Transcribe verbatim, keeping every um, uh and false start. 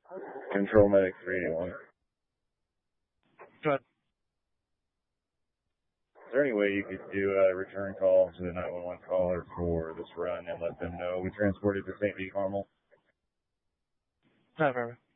Control Medic three eighty-one. Go ahead. Is there any way you could do a return call to the nine one one caller for this run and let them know we transported to Saint V. Carmel? Never.